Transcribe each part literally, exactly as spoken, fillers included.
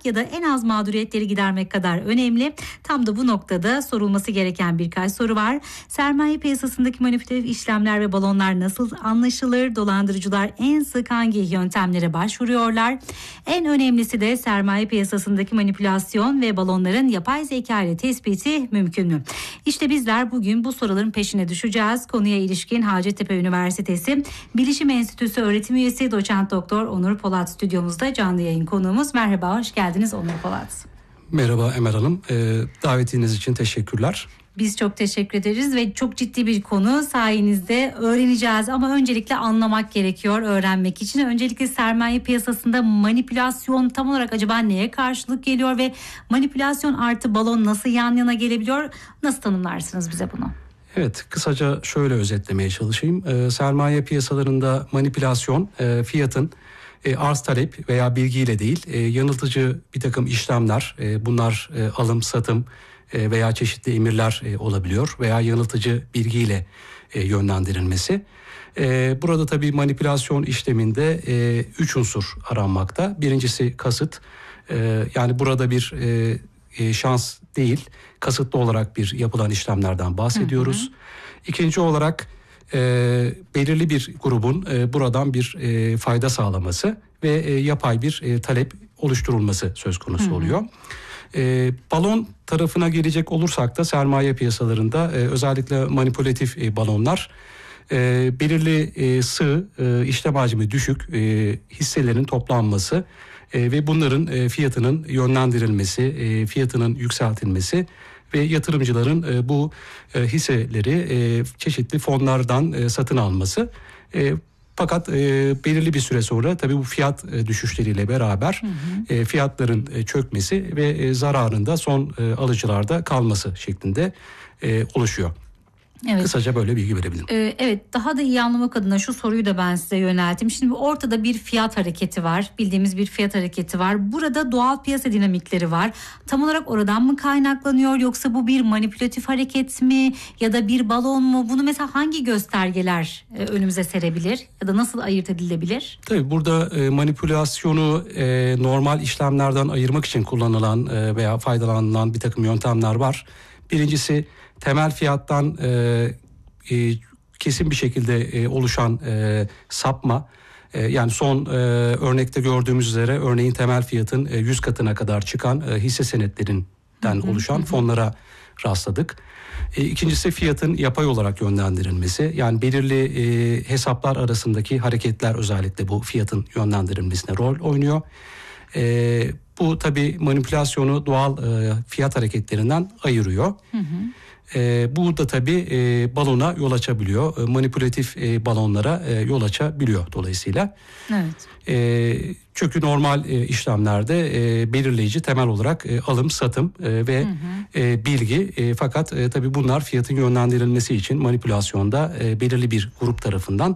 anlamak ya da en az mağduriyetleri gidermek kadar önemli. Tam da bu noktada sorulması gereken birkaç soru var. Sermaye piyasasındaki manipülatif işlemler ve balonlar nasıl anlaşılır? Dolandırıcılar en sık hangi yöntemlere başvuruyorlar? En önemlisi de sermaye piyasasındaki manipülasyon ve balonların yapay zeka ile tespiti mümkün mü? İşte bizler bugün bu soruların peşine düşeceğiz. Konuya ilişkin Hacettepe Üniversitesi Bilişim Enstitüsü öğretim üyesi doçent doktor Onur Polat stüdyomuzda canlı yayın konuğumuz. Merhaba, hoş geldiniz Onur Polat. Merhaba Emel Hanım, ee, davetiniz için teşekkürler. Biz çok teşekkür ederiz ve çok ciddi bir konu sayenizde öğreneceğiz ama öncelikle anlamak gerekiyor öğrenmek için. Öncelikle sermaye piyasasında manipülasyon tam olarak acaba neye karşılık geliyor ve manipülasyon artı balon nasıl yan yana gelebiliyor? Nasıl tanımlarsınız bize bunu? Evet, kısaca şöyle özetlemeye çalışayım. Ee, sermaye piyasalarında manipülasyon e, fiyatın e, arz talep veya bilgiyle değil e, yanıltıcı bir takım işlemler, e, bunlar e, alım satım e, veya çeşitli emirler e, olabiliyor veya yanıltıcı bilgiyle e, yönlendirilmesi. E, burada tabii manipülasyon işleminde e, üç unsur aranmakta. Birincisi kasıt, e, yani burada bir e, e, şans değil, kasıtlı olarak bir yapılan işlemlerden bahsediyoruz. Hı hı. İkinci olarak e, belirli bir grubun e, buradan bir e, fayda sağlaması ve e, yapay bir e, talep oluşturulması söz konusu hı hı. oluyor. E, balon tarafına gelecek olursak da sermaye piyasalarında e, özellikle manipülatif e, balonlar e, belirli e, sığ, e, işlem hacmi düşük e, hisselerin toplanması e, ve bunların e, fiyatının yönlendirilmesi, e, fiyatının yükseltilmesi ve yatırımcıların e, bu e, hisseleri e, çeşitli fonlardan e, satın alması. E, fakat e, belirli bir süre sonra tabii bu fiyat e, düşüşleriyle beraber hı hı. E, fiyatların e, çökmesi ve e, zararın da son e, alıcılarda kalması şeklinde e, oluşuyor. Evet. Kısaca böyle bilgi verebilirim. Ee, evet, daha da iyi anlamak adına şu soruyu da ben size yönelttim. Şimdi ortada bir fiyat hareketi var. Bildiğimiz bir fiyat hareketi var. Burada doğal piyasa dinamikleri var. Tam olarak oradan mı kaynaklanıyor yoksa bu bir manipülatif hareket mi ya da bir balon mu? Bunu mesela hangi göstergeler e, önümüze serebilir ya da nasıl ayırt edilebilir? Tabii burada e, manipülasyonu e, normal işlemlerden ayırmak için kullanılan e, veya faydalanılan bir takım yöntemler var. Birincisi temel fiyattan e, e, kesin bir şekilde e, oluşan e, sapma. E, yani son e, örnekte gördüğümüz üzere örneğin temel fiyatın e, yüz katına kadar çıkan e, hisse senetlerinden hı hı, oluşan hı. fonlara rastladık. E, ikincisi fiyatın yapay olarak yönlendirilmesi. Yani belirli e, hesaplar arasındaki hareketler özellikle bu fiyatın yönlendirilmesine rol oynuyor. E, bu tabii manipülasyonu doğal e, fiyat hareketlerinden ayırıyor. Hı hı. E, bu da tabii e, balona yol açabiliyor. E, manipülatif e, balonlara e, yol açabiliyor dolayısıyla. Evet. E, çünkü normal e, işlemlerde e, belirleyici temel olarak e, alım, satım e, ve hı hı. E, bilgi. E, fakat e, tabii bunlar fiyatın yönlendirilmesi için manipülasyonda e, belirli bir grup tarafından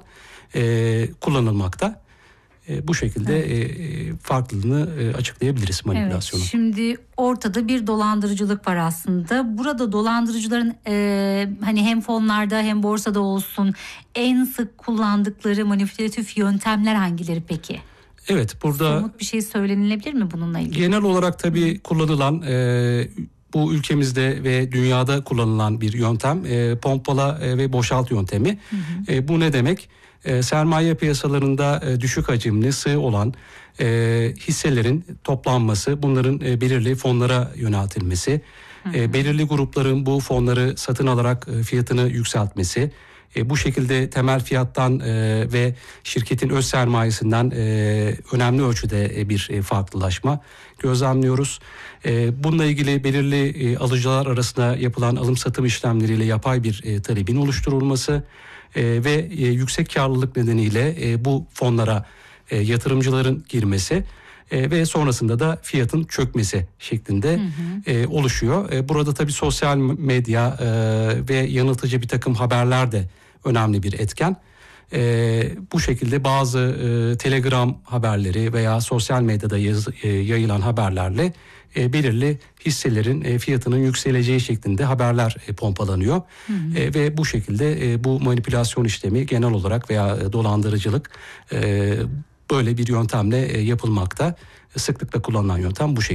e, kullanılmakta. E, bu şekilde evet. e, farklılığını e, açıklayabiliriz manipülasyonu. Evet, şimdi ortada bir dolandırıcılık var aslında. Burada dolandırıcıların e, hani hem fonlarda hem borsada olsun en sık kullandıkları manipülatif yöntemler hangileri peki? Evet, burada somut bir şey söylenilebilir mi bununla ilgili? Genel olarak tabii Hı. kullanılan e, bu ülkemizde ve dünyada kullanılan bir yöntem e, pompala e, ve boşalt yöntemi. Hı hı. E, bu ne demek? E, sermaye piyasalarında e, düşük hacimli, sığ olan e, hisselerin toplanması, bunların e, belirli fonlara yöneltilmesi, hı hı. E, belirli grupların bu fonları satın alarak e, fiyatını yükseltmesi, e, bu şekilde temel fiyattan e, ve şirketin öz sermayesinden e, önemli ölçüde e, bir e, farklılaşma gözlemliyoruz. E, bununla ilgili belirli e, alıcılar arasında yapılan alım satım işlemleriyle yapay bir e, talebin oluşturulması e, ve e, yüksek karlılık nedeniyle e, bu fonlara e, yatırımcıların girmesi e, ve sonrasında da fiyatın çökmesi şeklinde hı hı. E, oluşuyor. E, burada tabii sosyal medya e, ve yanıltıcı bir takım haberler de önemli bir etken. E, bu şekilde bazı e, Telegram haberleri veya sosyal medyada yaz, e, yayılan haberlerle e, belirli hisselerin e, fiyatının yükseleceği şeklinde haberler e, pompalanıyor. Hı hı. E, ve bu şekilde e, bu manipülasyon işlemi genel olarak veya e, dolandırıcılık e, böyle bir yöntemle e, yapılmakta. Sıklıkla kullanılan yöntem bu şekilde.